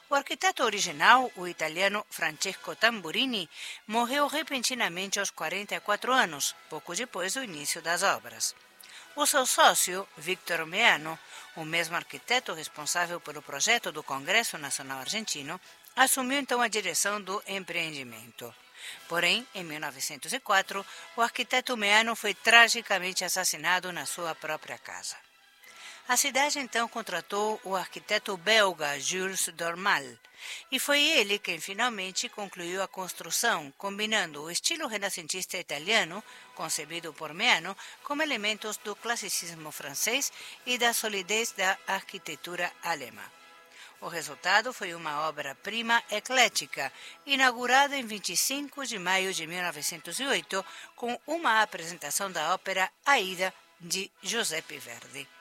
O arquiteto original, o italiano Francesco Tamburini, morreu repentinamente aos 44 anos, pouco depois do início das obras. O seu sócio, Victor Meano, o mesmo arquiteto responsável pelo projeto do Congresso Nacional Argentino, assumiu então a direção do empreendimento. Porém, em 1904, o arquiteto Meano foi tragicamente assassinado na sua própria casa. A cidade então contratou o arquiteto belga Jules Dormal, e foi ele quem finalmente concluiu a construção, combinando o estilo renascentista italiano, concebido por Meano, com elementos do classicismo francês e da solidez da arquitetura alemã. O resultado foi uma obra-prima eclética, inaugurada em 25 de maio de 1908, com uma apresentação da ópera Aida, de Giuseppe Verdi.